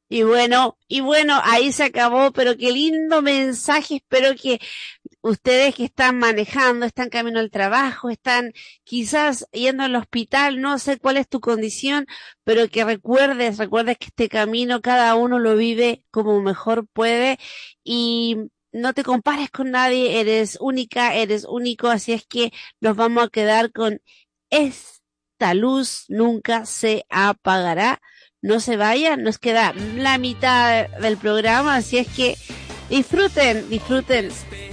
Y bueno, ahí se acabó, pero qué lindo mensaje. Espero que ustedes que están manejando, están camino al trabajo, están quizás yendo al hospital, no sé cuál es tu condición, pero que recuerdes que este camino cada uno lo vive como mejor puede y no te compares con nadie, eres única, eres único, así es que nos vamos a quedar con esta luz nunca se apagará. No se vayan, nos queda la mitad del programa, así es que disfruten, disfruten.